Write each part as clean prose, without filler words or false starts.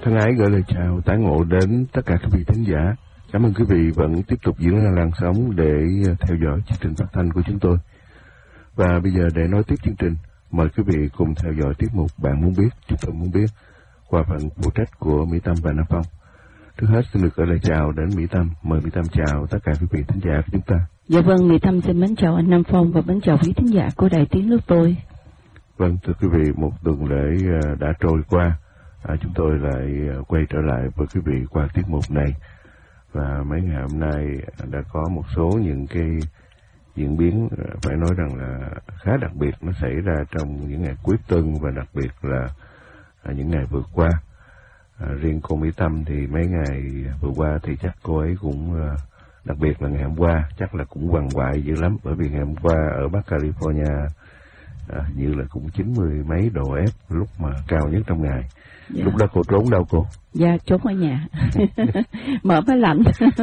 Thân ái gửi lời chào tái ngộ đến tất cả quý vị thính giả. Cảm ơn quý vị vẫn tiếp tục giữ làn sóng để theo dõi chương trình phát thanh của chúng tôi. Và bây giờ để nói tiếp chương trình, mời quý vị cùng theo dõi tiết mục Bạn Muốn Biết, Chúng Tôi Muốn Biết qua phần phụ trách của Mỹ Tâm và Nam Phong. Trước hết xin được gửi lời chào đến Mỹ Tâm. Mời Mỹ Tâm chào tất cả quý vị thính giả của chúng ta. Dạ vâng, Mỹ Tâm xin mến chào anh Nam Phong và mến chào quý thính giả của Đài Tiếng Nước Tôi. Vâng, thưa quý vị, một tuần lễ đã trôi qua. Chúng tôi lại quay trở lại với quý vị qua tiết mục này. Và mấy ngày hôm nay đã có một số những cái diễn biến phải nói rằng là khá đặc biệt nó xảy ra trong những ngày cuối tuần và đặc biệt là những ngày vừa qua. Riêng cô Mỹ Tâm thì mấy ngày vừa qua thì chắc cô ấy cũng đặc biệt là ngày hôm qua chắc là cũng quằn quại dữ lắm, bởi vì ngày hôm qua ở Bắc California như là cũng 90 mấy độ F lúc mà cao nhất trong ngày. Dạ. Lúc đó cô trốn đâu cô? Dạ trốn ở nhà. Mở máy lạnh.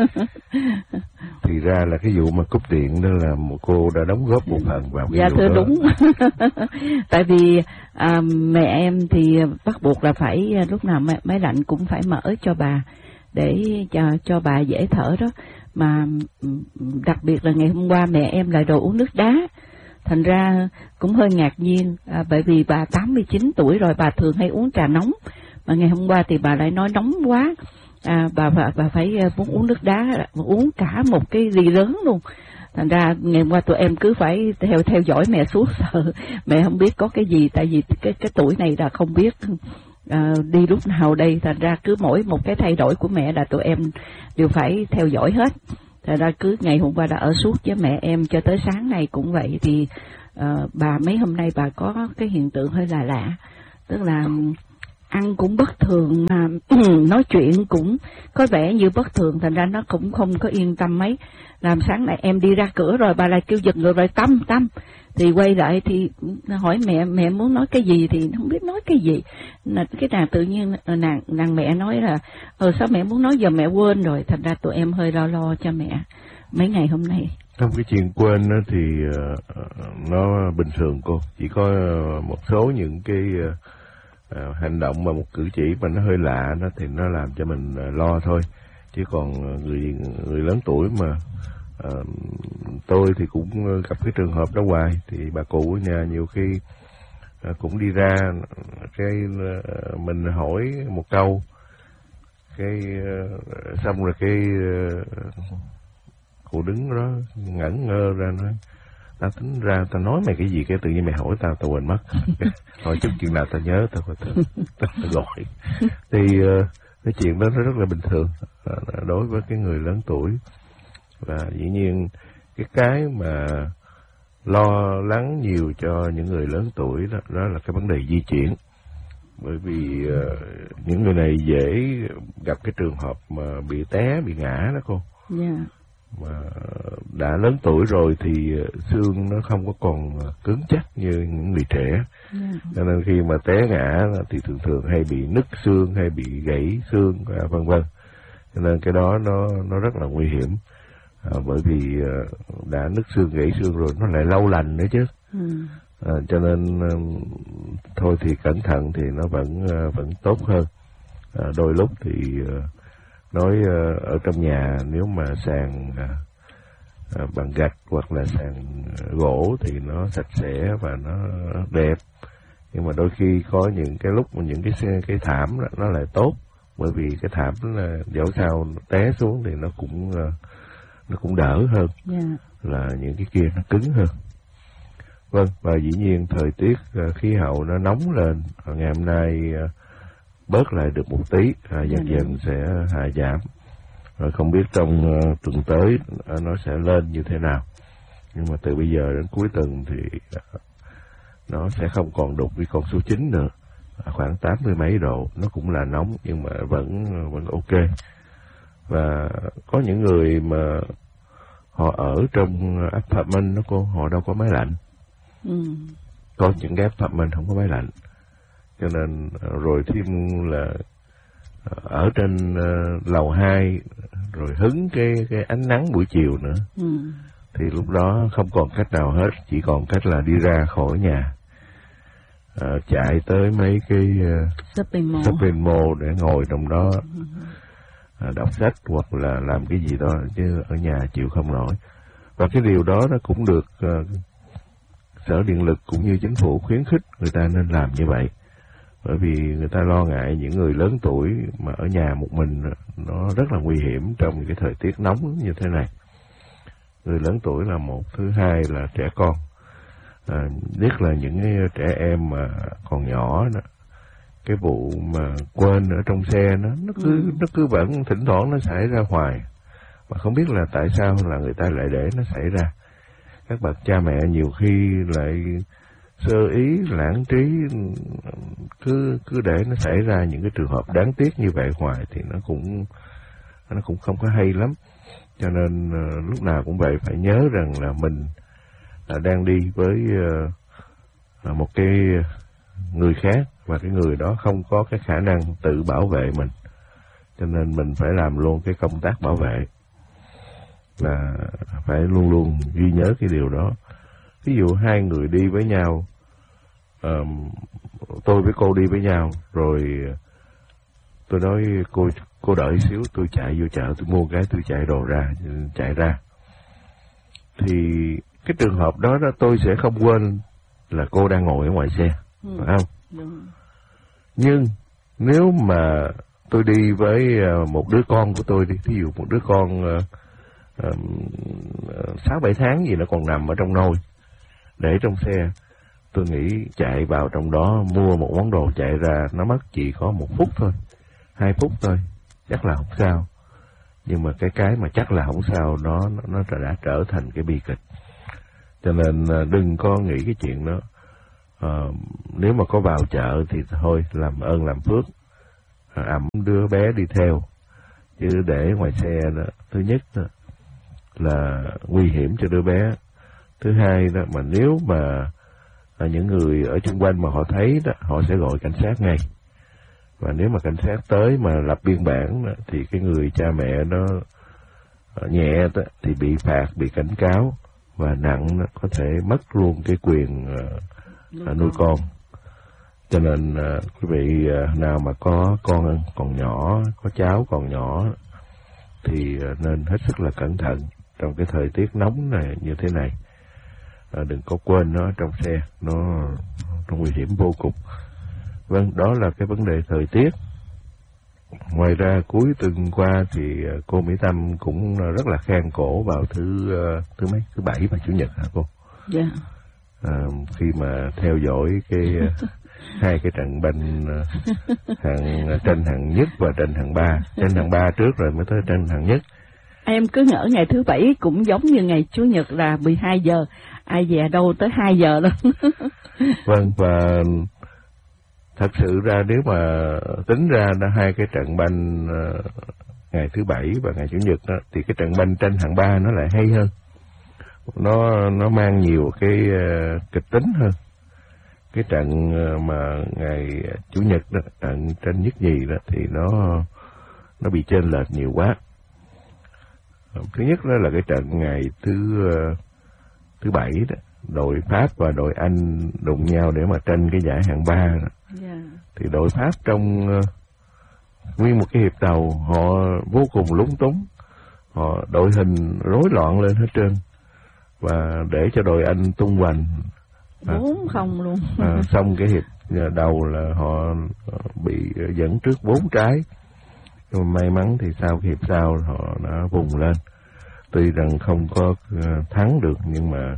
Thì ra là cái vụ mà cúp điện đó là một cô đã đóng góp một phần vào cái dạ vụ thưa đó. Đúng. Tại vì mẹ em thì bắt buộc là phải lúc nào máy lạnh cũng phải mở cho bà để cho bà dễ thở đó. Mà đặc biệt là ngày hôm qua mẹ em lại đồ uống nước đá. Thành ra cũng hơi ngạc nhiên, bởi vì bà 89 tuổi rồi, bà thường hay uống trà nóng. Mà ngày hôm qua thì bà lại nói nóng quá, bà phải muốn uống nước đá, uống cả một cái ly lớn luôn. Thành ra ngày hôm qua tụi em cứ phải theo dõi mẹ suốt, sợ mẹ không biết có cái gì, tại vì cái tuổi này là không biết đi lúc nào đây. Thành ra cứ mỗi một cái thay đổi của mẹ là tụi em đều phải theo dõi hết. Thật ra cứ ngày hôm qua đã ở suốt với mẹ em cho tới sáng nay cũng vậy. Thì bà mấy hôm nay bà có cái hiện tượng hơi là lạ, tức là ăn cũng bất thường mà nói chuyện cũng có vẻ như bất thường. Thành ra nó cũng không có yên tâm mấy. Làm sáng nay em đi ra cửa rồi bà lại kêu giật ngược rồi Tâm thì quay lại thì hỏi mẹ muốn nói cái gì thì không biết nói cái gì. Cái nào tự nhiên nàng mẹ nói là sao mẹ muốn nói giờ mẹ quên rồi. Thành ra tụi em hơi lo cho mẹ mấy ngày hôm nay. Trong cái chuyện quên đó thì nó bình thường cô, chỉ có một số những cái hành động mà một cử chỉ mà nó hơi lạ đó thì nó làm cho mình lo thôi. Chứ còn người lớn tuổi mà tôi thì cũng gặp cái trường hợp đó hoài. Thì bà cụ ở nhà nhiều khi cũng đi ra cái mình hỏi một câu cái xong rồi cái cụ đứng đó ngẩn ngơ ra nói ta tính ra ta nói mày cái gì, cái tự nhiên mày hỏi tao quên mất. Hỏi chút chuyện nào tao nhớ tao gọi. Thì cái chuyện đó nó rất là bình thường đối với cái người lớn tuổi. Và dĩ nhiên cái mà lo lắng nhiều cho những người lớn tuổi đó là cái vấn đề di chuyển. Bởi vì những người này dễ gặp cái trường hợp mà bị té, bị ngã đó cô. Yeah. Mà đã lớn tuổi rồi thì xương nó không có còn cứng chắc như những người trẻ. Yeah. Cho nên khi mà té ngã thì thường hay bị nứt xương hay bị gãy xương vân vân. Cho nên cái đó nó rất là nguy hiểm. Bởi vì đã nứt xương gãy xương rồi nó lại lâu lành nữa chứ. Cho nên thôi thì cẩn thận thì nó vẫn tốt hơn. Đôi lúc thì nói ở trong nhà nếu mà sàn bằng gạch hoặc là sàn gỗ thì nó sạch sẽ và nó đẹp. Nhưng mà đôi khi có những cái lúc mà những cái thảm đó, nó lại tốt. Bởi vì cái thảm là dẫu sao té xuống thì nó cũng đỡ hơn. Yeah. Là những cái kia nó cứng hơn. Vâng, và dĩ nhiên thời tiết khí hậu nó nóng lên. Ngày hôm nay bớt lại được một tí, dần sẽ hạ giảm. Rồi không biết trong tuần tới nó sẽ lên như thế nào. Nhưng mà từ bây giờ đến cuối tuần thì nó sẽ không còn đụng với con số 9 nữa. Khoảng 80 mấy độ, nó cũng là nóng nhưng mà vẫn ok. Và có những người mà họ ở trong apartment đó cô, họ đâu có máy lạnh. Có những cái apartment không có máy lạnh. Cho nên rồi thêm là ở trên lầu 2 rồi hứng cái ánh nắng buổi chiều nữa. Thì lúc đó không còn cách nào hết, chỉ còn cách là đi ra khỏi nhà. chạy tới mấy cái shopping mall để ngồi trong đó đọc sách hoặc là làm cái gì đó, chứ ở nhà chịu không nổi. Và cái điều đó nó cũng được Sở Điện lực cũng như chính phủ khuyến khích người ta nên làm như vậy, bởi vì người ta lo ngại những người lớn tuổi mà ở nhà một mình nó rất là nguy hiểm trong cái thời tiết nóng như thế này. Người lớn tuổi là một, thứ hai là trẻ con, nhất là những cái trẻ em mà còn nhỏ đó. Cái vụ mà quên ở trong xe nó cứ vẫn thỉnh thoảng nó xảy ra hoài, mà không biết là tại sao là người ta lại để nó xảy ra. Các bậc cha mẹ nhiều khi lại sơ ý, lãng trí, cứ để nó xảy ra những cái trường hợp đáng tiếc như vậy hoài thì nó cũng không có hay lắm. Cho nên lúc nào cũng vậy, phải nhớ rằng là mình đang đi với một cái người khác, và cái người đó không có cái khả năng tự bảo vệ mình, cho nên mình phải làm luôn cái công tác bảo vệ, và phải luôn luôn ghi nhớ cái điều đó. Ví dụ hai người đi với nhau, tôi với cô đi với nhau, rồi tôi nói cô đợi xíu, tôi chạy vô chợ, tôi mua cái, tôi chạy ra. Thì cái trường hợp đó tôi sẽ không quên là cô đang ngồi ở ngoài xe, phải không? Nhưng nếu mà tôi đi với một đứa con của tôi đi, ví dụ một đứa con 6-7 tháng gì nó còn nằm ở trong nôi, để trong xe, tôi nghĩ chạy vào trong đó mua một món đồ chạy ra nó mất chỉ có 1 phút thôi, 2 phút thôi, chắc là không sao. Nhưng mà cái mà chắc là không sao nó đã trở thành cái bi kịch. Cho nên đừng có nghĩ cái chuyện đó. Nếu mà có vào chợ thì thôi, làm ơn làm phước, ẵm đứa bé đi theo, chứ để ngoài xe đó, thứ nhất đó, là nguy hiểm cho đứa bé. Thứ hai đó, mà nếu mà những người ở chung quanh mà họ thấy đó, họ sẽ gọi cảnh sát ngay. Và nếu mà cảnh sát tới mà lập biên bản đó, thì cái người cha mẹ nó nhẹ đó, thì bị phạt, bị cảnh cáo, và nặng đó, có thể mất luôn cái quyền nuôi con. Cho nên quý vị nào mà có con còn nhỏ, có cháu còn nhỏ, thì nên hết sức là cẩn thận trong cái thời tiết nóng này như thế này. Đừng có quên nó trong xe, nó nguy hiểm vô cùng. Vâng, đó là cái vấn đề thời tiết. Ngoài ra cuối tuần qua thì cô Mỹ Tâm cũng rất là khen cổ vào thứ Bảy và Chủ nhật hả cô? Dạ. Khi mà theo dõi hai cái trận banh tranh hạng nhất và tranh hạng 3. Tranh hạng 3 trước rồi mới tới tranh hạng nhất. Em cứ ngỡ ngày thứ Bảy cũng giống như ngày Chủ nhật là 12 giờ, ai về đâu tới 2 giờ đâu. Vâng, và thật sự ra nếu mà tính ra hai cái trận banh ngày thứ Bảy và ngày Chủ nhật đó, thì cái trận banh tranh hạng 3 nó lại hay hơn. Nó mang nhiều cái kịch tính hơn. Cái trận mà ngày Chủ nhật đó, trận tranh nhất nhì đó, thì nó bị chênh lệch nhiều quá. Thứ nhất đó là cái trận ngày thứ Bảy đó, đội Pháp và đội Anh đụng nhau để mà tranh cái giải hạng 3 đó. Yeah. Thì đội Pháp trong nguyên một cái hiệp đầu họ vô cùng lúng túng, họ đội hình rối loạn lên hết trơn, và để cho đội Anh tung hoành 4-0 luôn. Xong cái hiệp đầu là họ bị dẫn trước 4 trái. Nhưng mà may mắn thì sau cái hiệp sau họ đã vùng lên. Tuy rằng không có thắng được, nhưng mà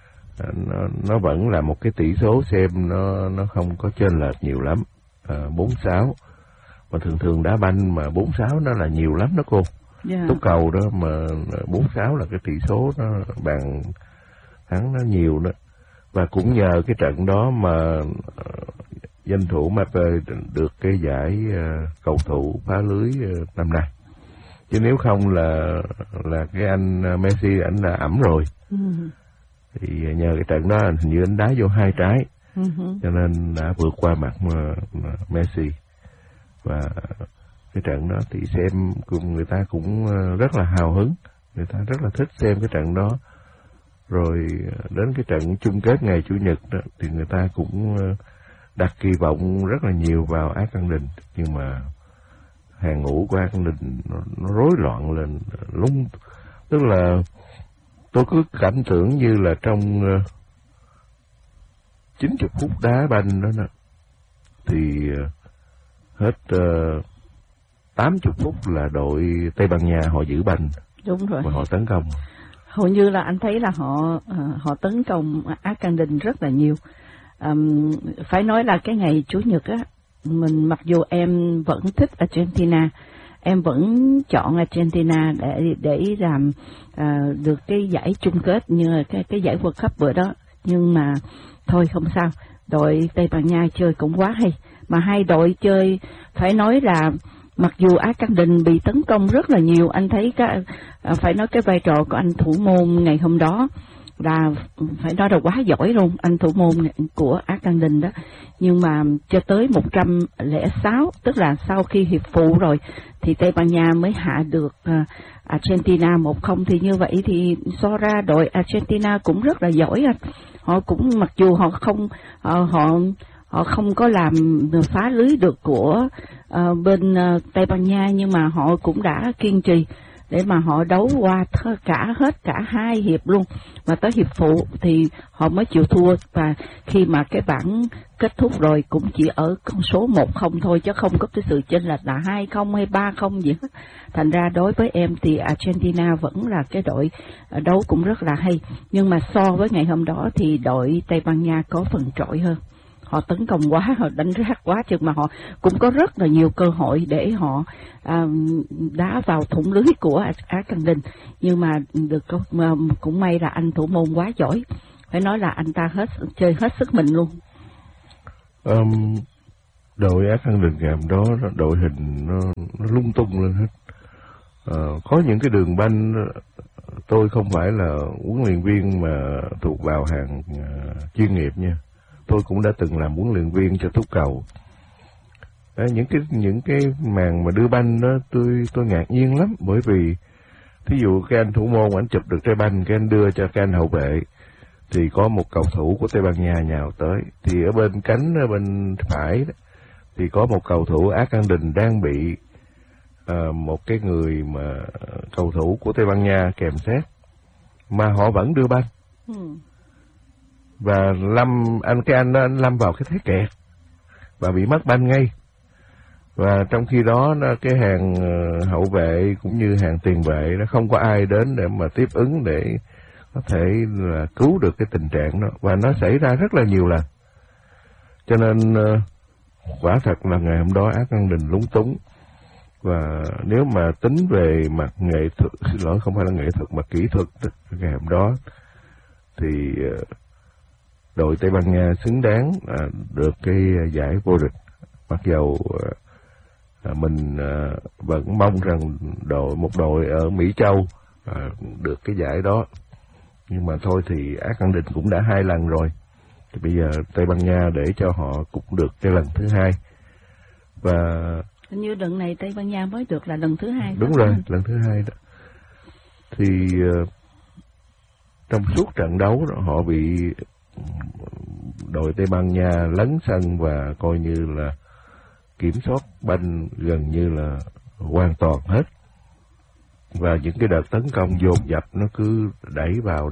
nó vẫn là một cái tỷ số xem nó không có chênh lệch nhiều lắm, 4-6. Mà thường đá banh mà 4-6 nó là nhiều lắm đó cô. Yeah. Túc cầu đó mà 4-6 là cái tỷ số nó bằng thắng nó nhiều đó. Và cũng nhờ cái trận đó mà danh thủ Mbappé được cái giải cầu thủ phá lưới năm nay. Chứ nếu không là cái anh Messi ảnh là ẵm rồi. Thì nhờ cái trận đó hình như anh đá vô 2 trái, cho nên đã vượt qua mặt Messi. Và cái trận đó thì xem người ta cũng rất là hào hứng, người ta rất là thích xem cái trận đó. Rồi đến cái trận chung kết ngày Chủ nhật đó, thì người ta cũng đặt kỳ vọng rất là nhiều vào Arcangden, nhưng mà hàng ngũ của Arcangden nó rối loạn lên lung, tức là tôi cứ cảm tưởng như là trong 90 phút đá banh đó nè, thì hết 80 phút là đội Tây Ban Nha họ giữ banh. Đúng rồi. Và họ tấn công. Hầu như là anh thấy là họ tấn công Arcangden rất là nhiều. Phải nói là cái ngày Chủ nhật á, mình mặc dù em vẫn thích Argentina, em vẫn chọn Argentina để làm được cái giải chung kết như cái giải World Cup bữa đó, nhưng mà thôi không sao, đội Tây Ban Nha chơi cũng quá hay, mà hai đội chơi phải nói là mặc dù Arcangden bị tấn công rất là nhiều, anh thấy phải nói cái vai trò của anh thủ môn ngày hôm đó là phải nói là quá giỏi luôn, anh thủ môn của Arcangden đó. Nhưng mà cho tới 106, tức là sau khi hiệp phụ rồi thì Tây Ban Nha mới hạ được Argentina 1-0, thì như vậy thì so ra đội Argentina cũng rất là giỏi anh. Họ cũng mặc dù họ không có làm phá lưới được của bên Tây Ban Nha, nhưng mà họ cũng đã kiên trì để mà họ đấu qua hết cả hai hiệp luôn, mà tới hiệp phụ thì họ mới chịu thua, và khi mà cái bảng kết thúc rồi cũng chỉ ở con số 1-0 thôi, chứ không có cái sự chênh lệch là 2-0 hay 3-0 gì hết. Thành ra đối với em thì Argentina vẫn là cái đội đấu cũng rất là hay, nhưng mà so với ngày hôm đó thì đội Tây Ban Nha có phần trội hơn. Họ tấn công quá, họ đánh rác quá, chừng mà họ cũng có rất là nhiều cơ hội để họ đá vào thủng lưới của Arcangden, nhưng mà cũng may là anh thủ môn quá giỏi, phải nói là anh ta chơi hết sức mình luôn. Đội Arcangden ngày hôm đó đội hình nó lung tung lên hết. Có những cái đường banh, tôi không phải là huấn luyện viên mà thuộc vào hàng chuyên nghiệp nha. Tôi cũng đã từng làm huấn luyện viên cho Túc Cầu. Đấy, những cái màn mà đưa banh đó tôi ngạc nhiên lắm, bởi vì thí dụ cái anh thủ môn anh chụp được trái banh, cái anh đưa cho cái anh hậu vệ, thì có một cầu thủ của Tây Ban Nha nhào tới, thì ở bên cánh ở bên phải đó, thì có một cầu thủ Arcangden đang bị một cái người mà cầu thủ của Tây Ban Nha kèm sát, mà họ vẫn đưa banh. Và anh lâm vào cái thế kẹt và bị mất banh ngay. Và trong khi đó cái hàng hậu vệ cũng như hàng tiền vệ nó không có ai đến để mà tiếp ứng để có thể là cứu được cái tình trạng đó, và nó xảy ra rất là nhiều lần. Cho nên quả thật là ngày hôm đó Arcangden lúng túng. Và nếu mà tính về mặt nghệ thuật, xin lỗi, không phải là nghệ thuật mà kỹ thuật, ngày hôm đó thì đội Tây Ban Nha xứng đáng được cái giải vô địch. Mặc dầu mình vẫn mong rằng một đội ở Mỹ Châu được cái giải đó, nhưng mà thôi thì Arcangden cũng đã 2 lần rồi, thì bây giờ Tây Ban Nha để cho họ cũng được cái lần thứ 2. Và hình như lần này Tây Ban Nha mới được là lần thứ 2. Đúng rồi, lần thứ 2 đó. Thì trong suốt trận đấu đó, họ bị đội Tây Ban Nha lấn sân và coi như là kiểm soát banh gần như là hoàn toàn hết. Và những cái đợt tấn công dồn dập nó cứ đẩy vào.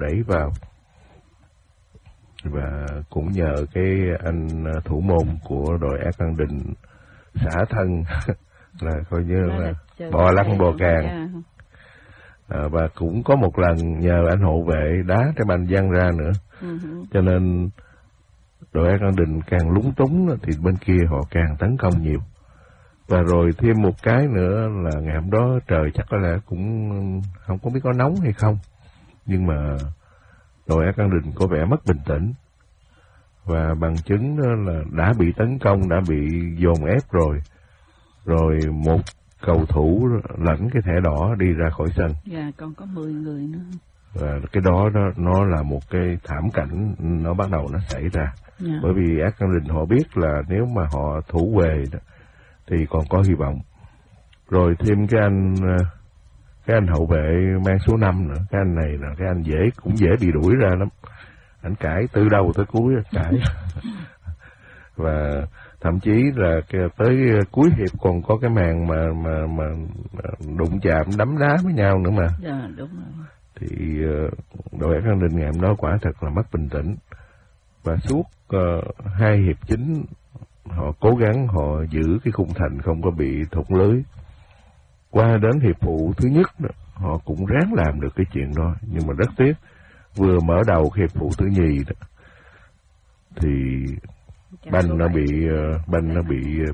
Và cũng nhờ cái anh thủ môn của đội Arcangden xả thân là coi như là bò lăn bò càng. Và cũng có một lần nhờ anh hậu vệ đá cái banh văng ra nữa. Cho nên đội Arcangden càng lúng túng thì bên kia họ càng tấn công nhiều. Và rồi thêm một cái nữa là ngày hôm đó trời chắc có lẽ cũng không có biết có nóng hay không, nhưng mà đội Arcangden có vẻ mất bình tĩnh, và bằng chứng đó là đã bị tấn công, đã bị dồn ép rồi một cầu thủ lãnh cái thẻ đỏ đi ra khỏi sân. Dạ, còn có 10 người nữa. Và cái đó nó là một cái thảm cảnh nó bắt đầu nó xảy ra. Yeah. Bởi vì Arcangden họ biết là nếu mà họ thủ về đó, thì còn có hy vọng. Rồi thêm cái anh hậu vệ mang số 5 nữa, cái anh này là cái anh cũng dễ bị đuổi ra lắm. Anh cãi từ đầu tới cuối cãi. Và thậm chí là tới cuối hiệp còn có cái màn mà đụng chạm đấm đá với nhau nữa mà. Dạ, đúng rồi. Thì đội Argentina ngày hôm đó quả thật là mất bình tĩnh, và suốt 2 hiệp chính họ cố gắng họ giữ cái khung thành không có bị thủng lưới. Qua đến hiệp phụ thứ nhất đó, họ cũng ráng làm được cái chuyện đó, nhưng mà rất tiếc vừa mở đầu hiệp phụ thứ nhì đó, thì banh nó bị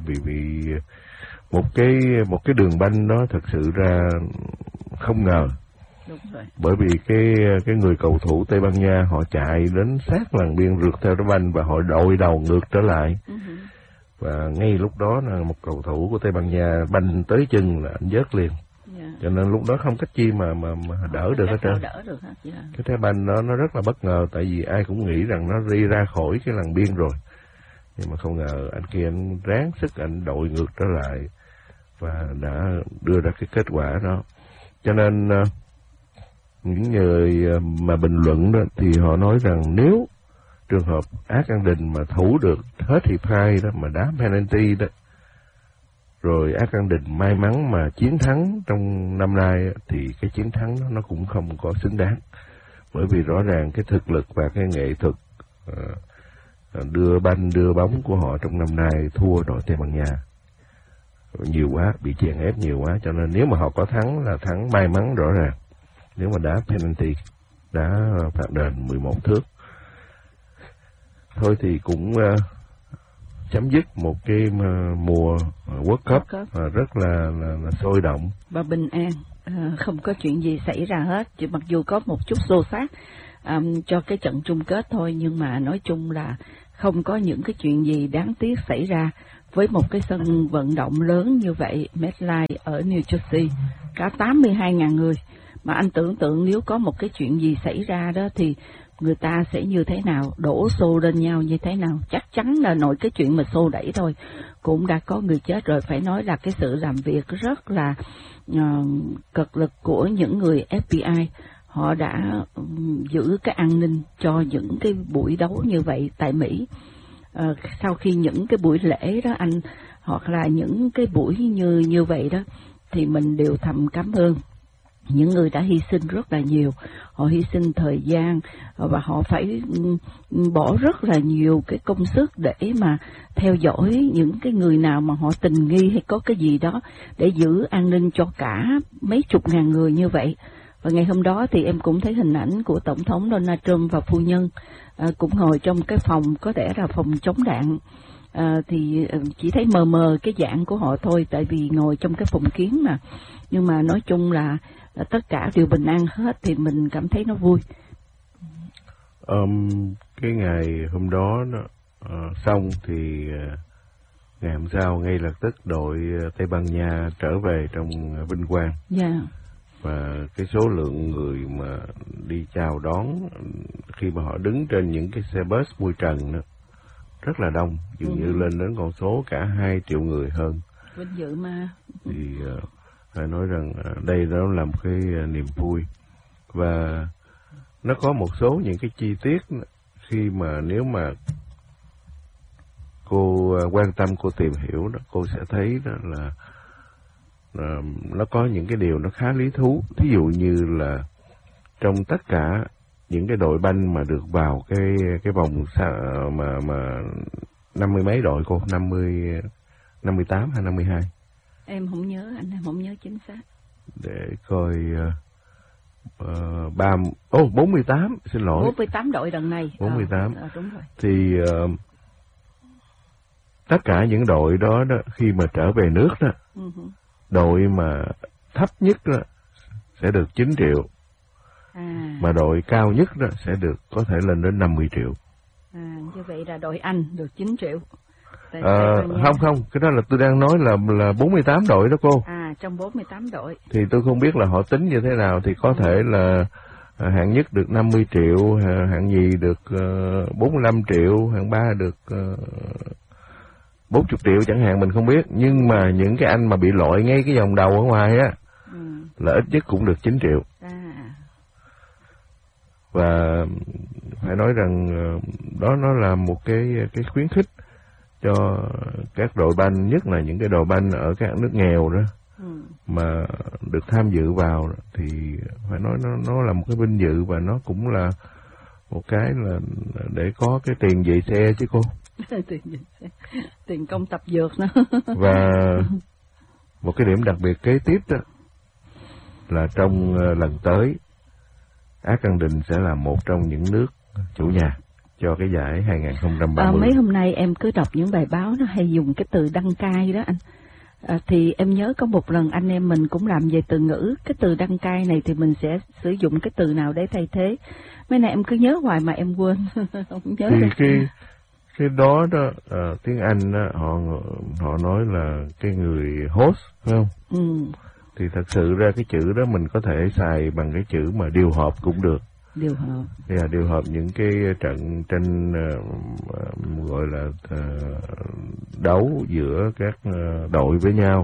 một cái đường banh đó thật sự ra không ngờ. Đúng rồi. Bởi vì cái người cầu thủ Tây Ban Nha họ chạy đến sát làn biên rượt theo cái banh và họ đội đầu ngược trở lại. Và ngay lúc đó là một cầu thủ của Tây Ban Nha banh tới chân là anh vớt liền. Cho nên lúc đó không cách chi mà đỡ được hết trơn. Cái trái banh nó rất là bất ngờ, tại vì ai cũng nghĩ rằng nó đi ra khỏi cái làn biên rồi. Nhưng mà không ngờ anh kia anh ráng sức anh đội ngược trở lại và đã đưa ra cái kết quả đó. Cho nên những người mà bình luận đó thì họ nói rằng nếu trường hợp Argentina mà thủ được hết hiệp 2 đó mà đá penalty đó, rồi Argentina may mắn mà chiến thắng trong năm nay thì cái chiến thắng đó nó cũng không có xứng đáng. Bởi vì rõ ràng cái thực lực và cái nghệ thuật đưa banh đưa bóng của họ trong năm nay thua đội Tây Ban Nha nhiều quá, bị chèn ép nhiều quá, cho nên nếu mà họ có thắng là thắng may mắn rõ ràng. Nếu mà đá penalty, đá phạt đền 11 thước thôi thì cũng chấm dứt một cái mùa World Cup rất là sôi động và bình an, không có chuyện gì xảy ra hết, chỉ mặc dù có một chút xô xát cho cái trận chung kết thôi, nhưng mà nói chung là không có những cái chuyện gì đáng tiếc xảy ra với một cái sân vận động lớn như vậy, MetLife ở New Jersey, cả 82.000 người. Mà anh tưởng tượng nếu có một cái chuyện gì xảy ra đó thì người ta sẽ như thế nào, đổ xô lên nhau như thế nào. Chắc chắn là nội cái chuyện mà xô đẩy thôi cũng đã có người chết rồi. Phải nói là cái sự làm việc rất là cực lực của những người FBI. Họ đã giữ cái an ninh cho những cái buổi đấu như vậy tại Mỹ. Sau khi những cái buổi lễ đó anh, hoặc là những cái buổi như vậy đó, thì mình đều thầm cảm ơn những người đã hy sinh rất là nhiều. Họ hy sinh thời gian và họ phải bỏ rất là nhiều cái công sức để mà theo dõi những cái người nào mà họ tình nghi hay có cái gì đó, để giữ an ninh cho cả mấy chục ngàn người như vậy. Và ngày hôm đó thì em cũng thấy hình ảnh của Tổng thống Donald Trump và phu nhân cũng ngồi trong cái phòng, có thể là phòng chống đạn. Thì chỉ thấy mờ mờ cái dạng của họ thôi, tại vì ngồi trong cái phòng kiến mà. Nhưng mà nói chung là tất cả đều bình an hết thì mình cảm thấy nó vui. Cái ngày hôm đó xong thì ngày hôm sau ngay lập tức đội Tây Ban Nha trở về trong vinh quang. Và cái số lượng người mà đi chào đón khi mà họ đứng trên những cái xe bus mui trần đó rất là đông, dường như lên đến con số cả 2 triệu người hơn. Vinh dự mà. Thì phải nói rằng đây đó là một cái niềm vui. Và nó có một số những cái chi tiết khi mà nếu mà cô quan tâm, cô tìm hiểu đó, cô sẽ thấy đó là nó có những cái điều nó khá lý thú. Thí dụ như là trong tất cả những cái đội banh mà được vào cái vòng mà 50 mấy đội cô, 58 hay 52? Em không nhớ, anh em không nhớ chính xác. Để coi 48, xin lỗi. 48 đội lần này. 48. Đúng rồi. Thì tất cả những đội đó khi mà trở về nước đó, đội mà thấp nhất đó sẽ được 9 triệu. Mà đội cao nhất đó sẽ được có thể lên đến 50 triệu. Như vậy là đội Anh được 9 triệu. Không, cái đó là tôi đang nói là 48 đội đó cô. Trong 48 đội. Thì tôi không biết là họ tính như thế nào, thì có thể là hạng nhất được 50 triệu, hạng nhì được 45 triệu, hạng ba được 40 triệu chẳng hạn, mình không biết. Nhưng mà những cái anh mà bị loại ngay cái vòng đầu ở ngoài á là ít nhất cũng được 9 triệu. Và phải nói rằng đó nó là một cái khuyến khích cho các đội banh, nhất là những cái đội banh ở các nước nghèo đó, mà được tham dự vào thì phải nói nó là một cái vinh dự, và nó cũng là một cái là để có cái tiền dạy xe chứ cô. Tiền công tập dược nữa. Và một cái điểm đặc biệt kế tiếp đó là trong lần tới Argentina sẽ là một trong những nước chủ nhà cho cái giải 2030. Mấy hôm nay em cứ đọc những bài báo nó hay dùng cái từ đăng cai đó anh. Thì em nhớ có một lần anh em mình cũng làm về từ ngữ, cái từ đăng cai này thì mình sẽ sử dụng cái từ nào để thay thế. Mấy này em cứ nhớ hoài mà em quên. Không nhớ thì cái đó đó, tiếng Anh đó, họ nói là cái người host, phải không? Thì thật sự ra cái chữ đó mình có thể xài bằng cái chữ mà điều họp cũng được. Điều họp. Điều họp những cái trận tranh gọi là đấu giữa các đội với nhau,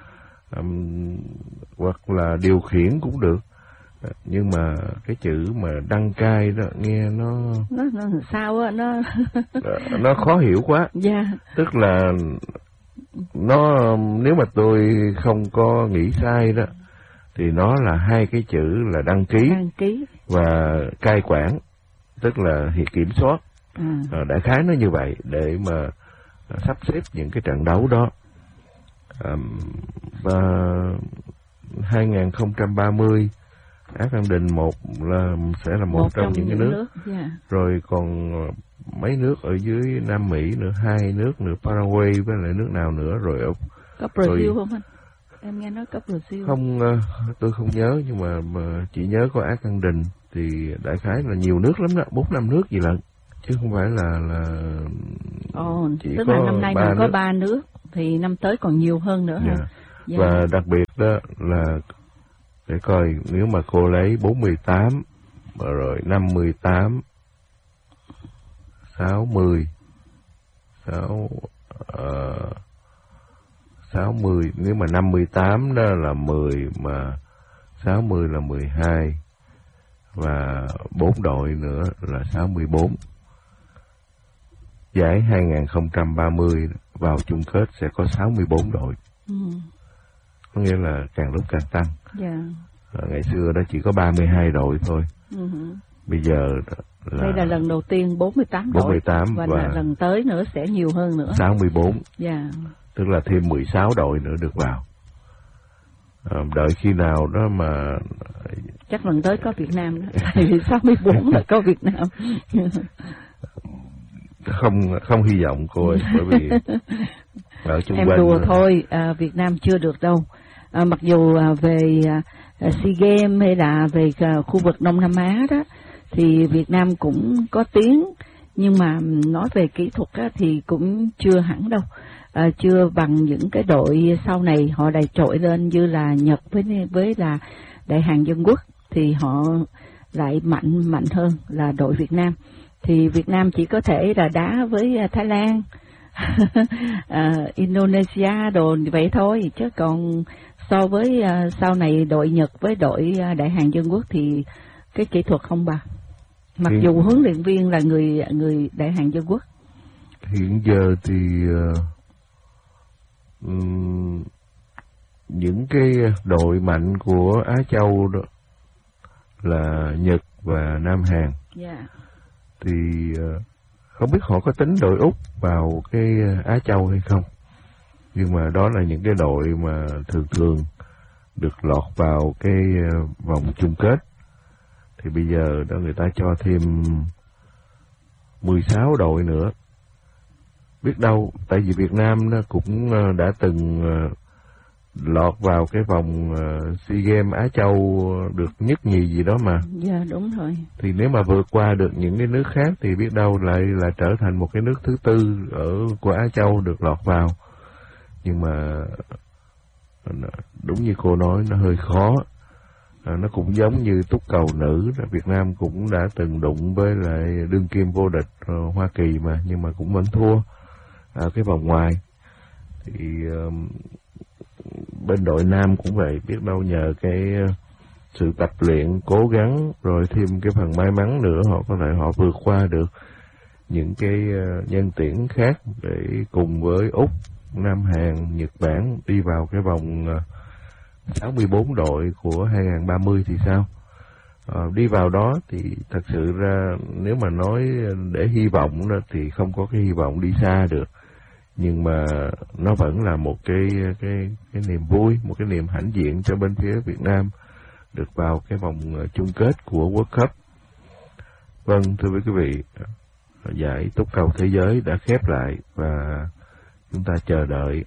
hoặc là điều khiển cũng được. Nhưng mà cái chữ mà đăng cai đó nghe nó sao á, nó khó hiểu quá. Yeah. Tức là nó, nếu mà tôi không có nghĩ sai đó, thì nó là hai cái chữ là đăng ký và cai quản, tức là kiểm soát. Đại khái nó như vậy để mà sắp xếp những cái trận đấu đó. Và 2030 Argentina sẽ là một trong những cái nước. Yeah. Rồi còn mấy nước ở dưới Nam Mỹ nữa, 2 nước nữa, Paraguay với lại nước nào nữa rồi. Có Brazil không anh? Em nghe nói có Brazil. Không, tôi không nhớ, nhưng mà chỉ nhớ có Argentina thì đại khái là nhiều nước lắm đó, 4-5 nước gì lận, chứ không phải là chỉ tức có là năm nay mình có nước. 3 nước thì năm tới còn nhiều hơn nữa. Yeah. Yeah. Và đặc biệt đó là để coi, nếu mà cô lấy 48 rồi 58 60 60, nếu mà 58 đó là 10, mà 60 là 12, và 4 đội nữa là 64. Giải 2030 vào chung kết sẽ có 64 đội. Có nghĩa là càng lúc càng tăng. Yeah. Ngày xưa đó chỉ có 32 đội thôi. Bây giờ đây là lần đầu tiên 48 đội, và là lần tới nữa sẽ nhiều hơn nữa. 64. Yeah. Tức là thêm 16 đội nữa được vào. Đợi khi nào đó mà chắc lần tới có Việt Nam đó. Tại vì 64 là có Việt Nam. Không hy vọng cô ơi, bởi vì ở chung em quanh đùa thôi, Việt Nam chưa được đâu. Mặc dù về SEA Games hay là về khu vực Đông Nam Á đó thì Việt Nam cũng có tiếng, nhưng mà nói về kỹ thuật á, thì cũng chưa hẳn đâu. Chưa bằng những cái đội sau này họ đẩy trội lên như là Nhật với là Đại Hàn Dân Quốc, thì họ lại mạnh hơn là đội Việt Nam. Thì Việt Nam chỉ có thể là đá với Thái Lan, Indonesia đồ vậy thôi, chứ còn so với sau này đội Nhật với đội Đại Hàn Dân Quốc thì cái kỹ thuật không bằng. Mặc dù huấn luyện viên là người Đại Hàn Dân Quốc. Hiện giờ thì những cái đội mạnh của Á Châu đó là Nhật và Nam Hàn. Yeah. Thì không biết họ có tính đội Úc vào cái Á Châu hay không. Nhưng mà đó là những cái đội mà thường được lọt vào cái vòng chung kết. Thì bây giờ đó người ta cho thêm 16 đội nữa. Biết đâu, tại vì Việt Nam nó cũng đã từng lọt vào cái vòng SEA Games Á Châu được nhất nhì gì đó mà. Dạ đúng rồi. Thì nếu mà vượt qua được những cái nước khác thì biết đâu lại là trở thành một cái nước thứ tư của Á Châu được lọt vào. Nhưng mà đúng như cô nói, nó hơi khó. Nó cũng giống như túc cầu nữ, Việt Nam cũng đã từng đụng với lại đương kim vô địch Hoa Kỳ mà, nhưng mà cũng vẫn thua ở cái vòng ngoài. Thì bên đội nam cũng vậy, biết đâu nhờ cái sự tập luyện cố gắng rồi thêm cái phần may mắn nữa, họ có thể họ vượt qua được. những cái nhân tuyển khác để cùng với Úc, Nam Hàn, Nhật Bản đi vào cái vòng 64 đội của 2030 thì sao? Đi vào đó thì thật sự ra nếu mà nói để hy vọng đó thì không có cái hy vọng đi xa được, nhưng mà nó vẫn là một cái niềm vui, một cái niềm hãnh diện cho bên phía Việt Nam được vào cái vòng chung kết của World Cup. Vâng, thưa quý vị, giải túc cầu thế giới đã khép lại và chúng ta chờ đợi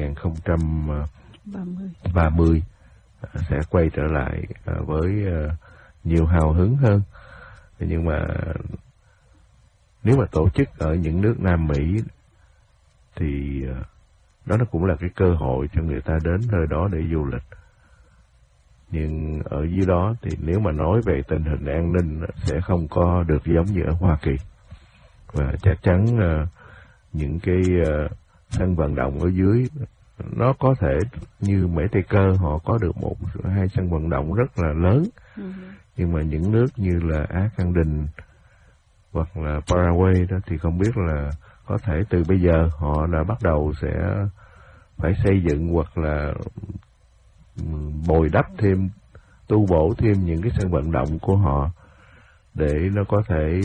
2030 sẽ quay trở lại với nhiều hào hứng hơn. Nhưng mà nếu mà tổ chức ở những nước Nam Mỹ thì đó nó cũng là cái cơ hội cho người ta đến nơi đó để du lịch. Nhưng ở dưới đó thì nếu mà nói về tình hình an ninh sẽ không có được giống như ở Hoa Kỳ. Và chắc chắn những cái sân vận động ở dưới nó có thể như Mỹ Tây Cơ họ có được 1-2 sân vận động rất là lớn. Nhưng mà những nước như là Argentina hoặc là Paraguay đó thì không biết là có thể từ bây giờ họ đã bắt đầu sẽ phải xây dựng hoặc là bồi đắp thêm, tu bổ thêm những cái sân vận động của họ để nó có thể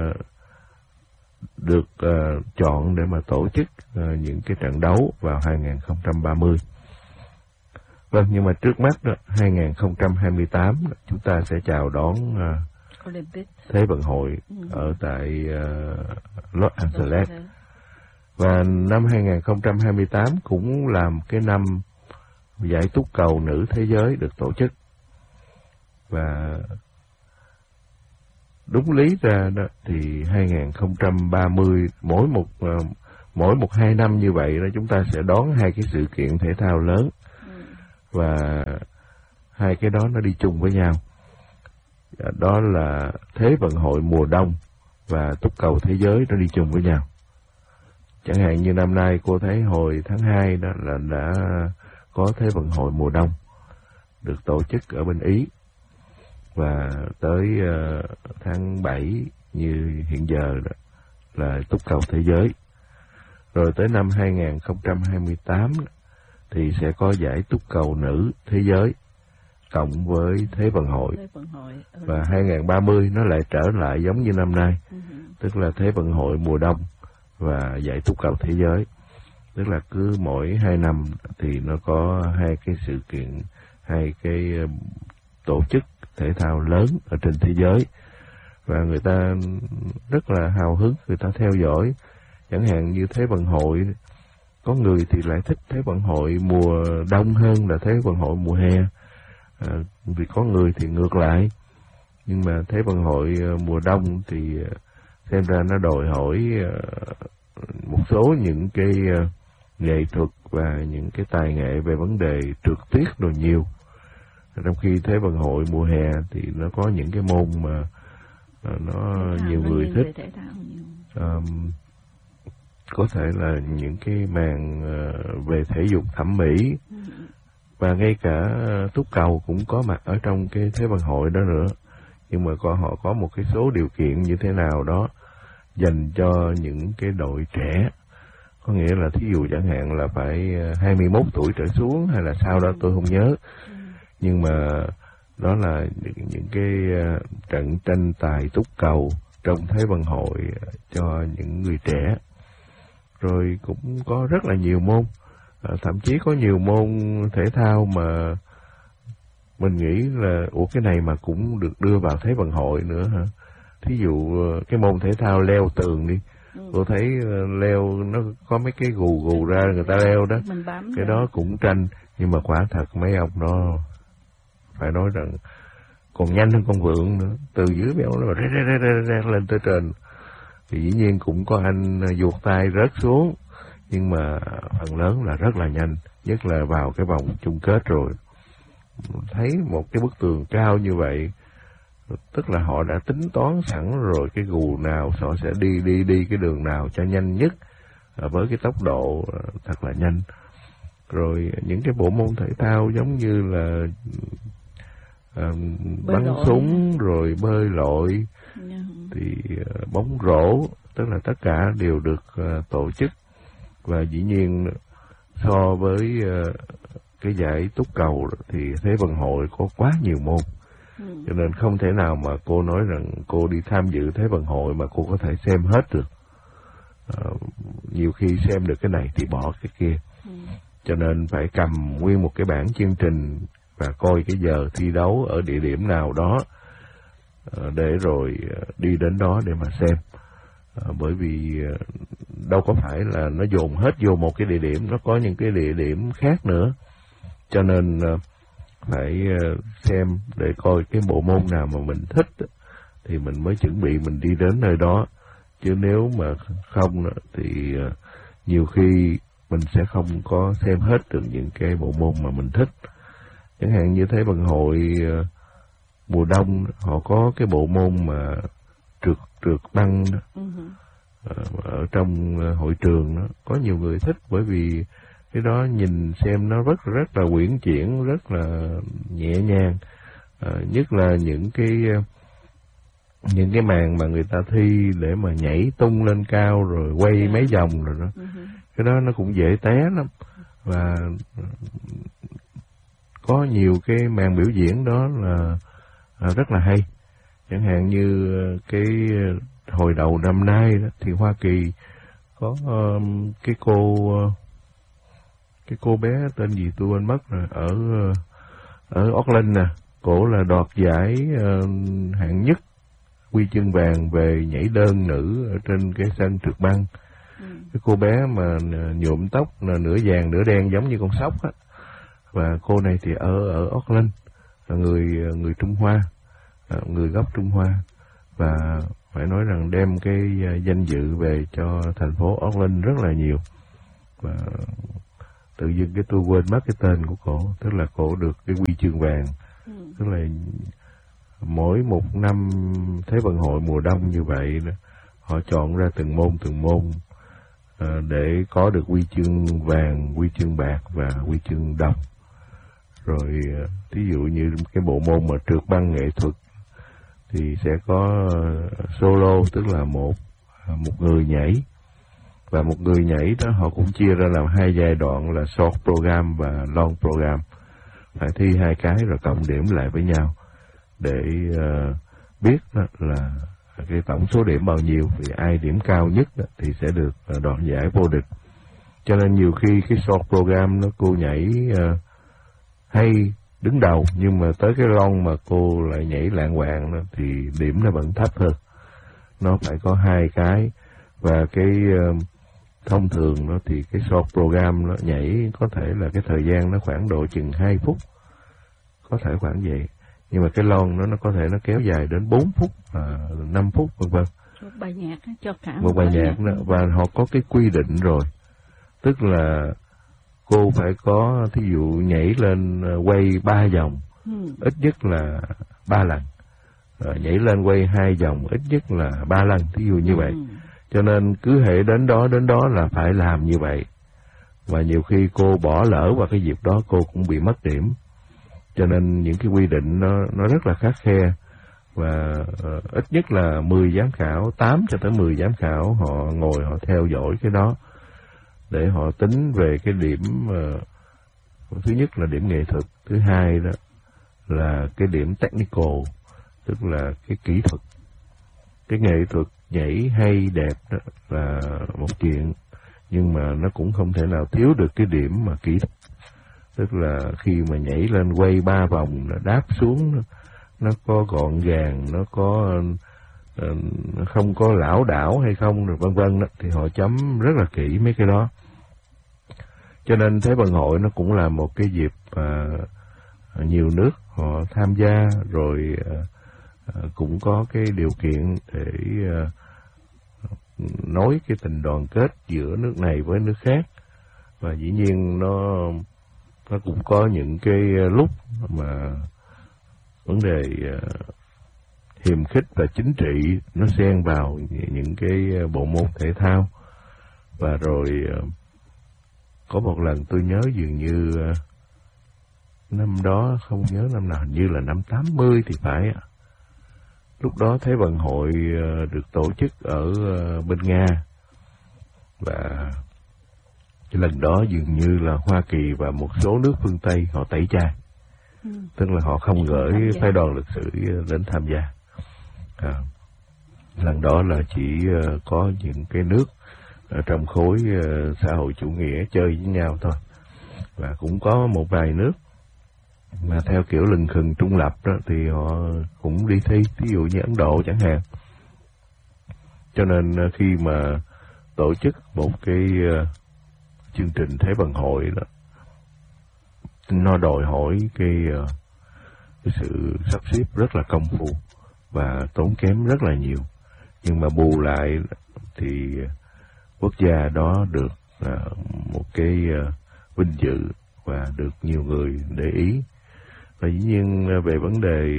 được chọn để mà tổ chức những cái trận đấu vào 2030. Vâng, nhưng mà trước mắt đó, 2028 chúng ta sẽ chào đón Olympic Thế vận hội ở tại Los Angeles. Và năm 2028 cũng là cái năm giải túc cầu nữ thế giới được tổ chức. Và đúng lý ra đó thì 2030 mỗi 1-2 năm như vậy đó chúng ta sẽ đón 2 cái sự kiện thể thao lớn. Và 2 cái đó nó đi chung với nhau. Đó là Thế vận hội mùa đông và túc cầu thế giới nó đi chung với nhau. Chẳng hạn như năm nay cô thấy hồi tháng 2 đó là đã có Thế vận hội mùa đông được tổ chức ở bên Ý. Và tới tháng 7 như hiện giờ đó là túc cầu thế giới. Rồi tới năm 2028 thì sẽ có giải túc cầu nữ thế giới cộng với Thế vận hội. Và 2030 nó lại trở lại giống như năm nay, tức là Thế vận hội mùa đông và giải túc cầu thế giới. Tức là cứ mỗi 2 năm thì nó có 2 cái sự kiện, 2 cái tổ chức thể thao lớn ở trên thế giới. Và người ta rất là hào hứng, người ta theo dõi. Chẳng hạn như Thế vận hội, có người thì lại thích Thế vận hội mùa đông hơn là Thế vận hội mùa hè. Vì có người thì ngược lại. Nhưng mà Thế vận hội mùa đông thì xem ra nó đòi hỏi một số những cái nghệ thuật và những cái tài nghệ về vấn đề trượt tuyết đồ nhiều. Trong khi Thế vận hội mùa hè thì nó có những cái môn mà nó nhiều người thích. Có thể là những cái màn về thể dục thẩm mỹ. Và ngay cả túc cầu cũng có mặt ở trong cái Thế vận hội đó nữa. Nhưng mà họ có một cái số điều kiện như thế nào đó dành cho những cái đội trẻ. Có nghĩa là thí dụ chẳng hạn là phải 21 tuổi trở xuống hay là sao đó tôi không nhớ. Nhưng mà đó là những cái trận tranh tài túc cầu trong Thế vận hội cho những người trẻ. Rồi cũng có rất là nhiều môn. Thậm chí có nhiều môn thể thao mà mình nghĩ là cái này mà cũng được đưa vào Thế vận hội nữa hả? Thí dụ cái môn thể thao leo tường đi. Tôi thấy leo nó có mấy cái gù ra người ta leo đó. Cái đó cũng tranh. Nhưng mà quả thật mấy ông đó phải nói rằng còn nhanh hơn con vượn nữa. Từ dưới béo nó lên tới trên. Thì dĩ nhiên cũng có anh vuột tay rớt xuống. Nhưng mà phần lớn là rất là nhanh. Nhất là vào cái vòng chung kết rồi. Thấy một cái bức tường cao như vậy, tức là họ đã tính toán sẵn rồi cái gù nào họ sẽ đi cái đường nào cho nhanh nhất với cái tốc độ thật là nhanh. Rồi những cái bộ môn thể thao giống như là bắn súng rồi bơi lội thì bóng rổ tức là tất cả đều được tổ chức, và dĩ nhiên so với cái giải túc cầu thì Thế vận hội có quá nhiều môn, cho nên không thể nào mà cô nói rằng cô đi tham dự Thế vận hội mà cô có thể xem hết được. Nhiều khi xem được cái này thì bỏ cái kia, cho nên phải cầm nguyên một cái bảng chương trình và coi cái giờ thi đấu ở địa điểm nào đó để rồi đi đến đó để mà xem. Bởi vì đâu có phải là nó dồn hết vô một cái địa điểm, nó có những cái địa điểm khác nữa, cho nên phải xem để coi cái bộ môn nào mà mình thích thì mình mới chuẩn bị mình đi đến nơi đó. Chứ nếu mà không thì nhiều khi mình sẽ không có xem hết được những cái bộ môn mà mình thích. Chẳng hạn như Thế vận hội mùa đông họ có cái bộ môn mà trượt băng đó. Ở trong hội trường đó, có nhiều người thích bởi vì cái đó nhìn xem nó rất là uyển chuyển, rất là nhẹ nhàng. Nhất là những cái màn mà người ta thi để mà nhảy tung lên cao rồi quay mấy vòng rồi đó. Cái đó nó cũng dễ té lắm, và có nhiều cái màn biểu diễn đó là rất là hay. Chẳng hạn như cái hồi đầu năm nay đó, thì Hoa Kỳ có cái cô bé tên gì tôi quên mất rồi, ở Auckland nè, cổ là đoạt giải hạng nhất, huy chương vàng về nhảy đơn nữ ở trên cái sân trượt băng. Cái cô bé mà nhuộm tóc là nửa vàng nửa đen giống như con sóc á, và cô này thì ở Auckland, là người Trung Hoa, người gốc Trung Hoa, và phải nói rằng đem cái danh dự về cho thành phố Auckland rất là nhiều. Và tự dưng cái tôi quên mất cái tên của cổ, tức là cổ được cái huy chương vàng. Tức là mỗi một năm Thế vận hội mùa đông như vậy họ chọn ra từng môn để có được huy chương vàng, huy chương bạc và huy chương đồng. Rồi ví dụ như cái bộ môn mà trượt băng nghệ thuật thì sẽ có solo, tức là một người nhảy, và một người nhảy đó họ cũng chia ra làm hai giai đoạn là short program và long program, phải thi hai cái rồi cộng điểm lại với nhau để biết là cái tổng số điểm bao nhiêu, thì ai điểm cao nhất thì sẽ được đoạt giải vô địch. Cho nên nhiều khi cái short program nó cô nhảy hay đứng đầu, nhưng mà tới cái long mà cô lại nhảy lạng quạng thì điểm nó vẫn thấp hơn. Nó phải có hai cái, và cái thông thường đó thì cái short program nó nhảy có thể là cái thời gian nó khoảng độ chừng 2 phút, có thể khoảng vậy. Nhưng mà cái long nó có thể nó kéo dài đến 4 phút, 5 phút vân vân. Một bài nhạc cho cả một bài nhạc đó, và họ có cái quy định rồi, tức là cô phải có thí dụ nhảy lên quay 3 vòng, ít nhất là 3 lần, nhảy lên quay 2 vòng ít nhất là 3 lần, thí dụ như vậy. Cho nên cứ hệ đến đó là phải làm như vậy, và nhiều khi cô bỏ lỡ vào cái dịp đó cô cũng bị mất điểm. Cho nên những cái quy định nó rất là khắt khe, và ít nhất là 10 giám khảo, 8 cho tới 10 giám khảo họ ngồi họ theo dõi cái đó để họ tính về cái điểm, thứ nhất là điểm nghệ thuật, thứ hai đó là cái điểm technical, tức là cái kỹ thuật. Cái nghệ thuật nhảy hay đẹp đó là một chuyện, nhưng mà nó cũng không thể nào thiếu được cái điểm mà kỹ thuật. Tức là khi mà nhảy lên quay 3 vòng, đáp xuống nó có gọn gàng, nó có không có lảo đảo hay không, rồi vân vân đó, thì họ chấm rất là kỹ mấy cái đó. Cho nên Thế vận hội nó cũng là một cái dịp nhiều nước họ tham gia, rồi cũng có cái điều kiện để nối cái tình đoàn kết giữa nước này với nước khác. Và dĩ nhiên nó cũng có những cái lúc mà vấn đề hiềm khích và chính trị nó xen vào những cái bộ môn thể thao. Và rồi có một lần tôi nhớ dường như năm đó, không nhớ năm nào, hình như là năm 80 thì phải, Lúc đó Thế vận hội được tổ chức ở bên Nga, và cái lần đó dường như là Hoa Kỳ và một số nước phương Tây họ tẩy chay, tức là họ không gửi phái đoàn lịch sử đến tham gia. Lần đó là chỉ có những cái nước ở trong khối xã hội chủ nghĩa chơi với nhau thôi, và cũng có một vài nước mà theo kiểu lừng khừng trung lập đó thì họ cũng đi thi, ví dụ như Ấn Độ chẳng hạn. Cho nên khi mà tổ chức một cái chương trình Thế vận hội đó, nó đòi hỏi cái sự sắp xếp rất là công phu và tốn kém rất là nhiều, nhưng mà bù lại thì quốc gia đó được một cái vinh dự và được nhiều người để ý. Và dĩ nhiên về vấn đề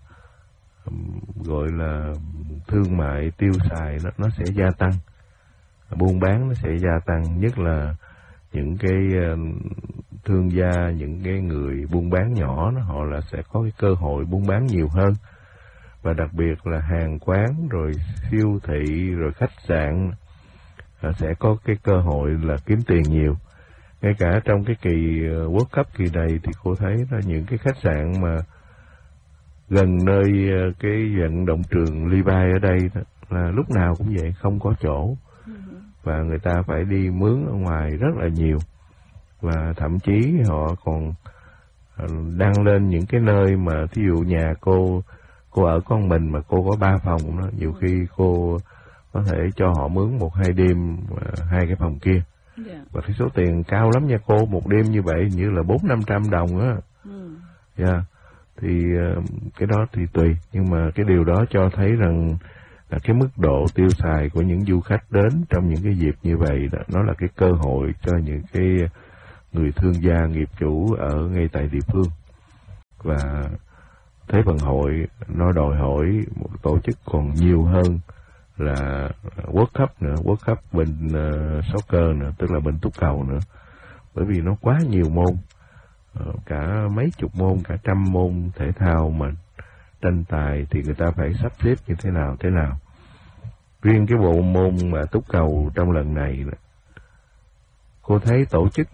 gọi là thương mại tiêu xài nó sẽ gia tăng, buôn bán nó sẽ gia tăng, nhất là những cái thương gia, những cái người buôn bán nhỏ đó, họ là sẽ có cái cơ hội buôn bán nhiều hơn, và đặc biệt là hàng quán rồi siêu thị rồi khách sạn sẽ có cái cơ hội là kiếm tiền nhiều. Ngay cả trong cái kỳ World Cup kỳ này thì cô thấy là những cái khách sạn mà gần nơi cái vận động trường Levi ở đây đó, là lúc nào cũng vậy, không có chỗ, và người ta phải đi mướn ở ngoài rất là nhiều, và thậm chí họ còn đăng lên những cái nơi mà thí dụ nhà cô ở con mình mà cô có 3 phòng đó, nhiều khi cô có thể cho họ mướn 1-2 đêm 2 cái phòng kia. Và cái số tiền cao lắm nha cô, một đêm như vậy như là 400-500 đồng á. Thì cái đó thì tùy, nhưng mà cái điều đó cho thấy rằng là cái mức độ tiêu xài của những du khách đến trong những cái dịp như vậy đó, nó là cái cơ hội cho những cái người thương gia nghiệp chủ ở ngay tại địa phương. Và Thế vận hội nó đòi hỏi một tổ chức còn nhiều hơn là World Cup nữa, World Cup bên soccer nữa, tức là bên túc cầu nữa, bởi vì nó quá nhiều môn, cả mấy chục môn, cả trăm môn thể thao mà tranh tài thì người ta phải sắp xếp như thế nào. Riêng cái bộ môn mà túc cầu trong lần này cô thấy tổ chức